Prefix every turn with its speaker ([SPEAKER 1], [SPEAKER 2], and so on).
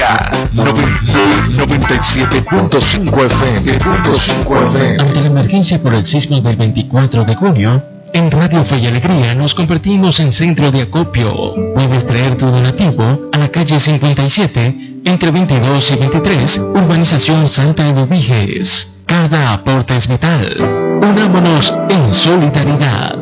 [SPEAKER 1] 97.5 FM.
[SPEAKER 2] Ante la emergencia por el sismo del 24 de junio, en Radio Fe y Alegría nos convertimos en centro de acopio. Puedes traer tu donativo a la calle 57, entre 22 y 23, Urbanización Santa Eduviges. Cada aporte es vital. Unámonos en solidaridad.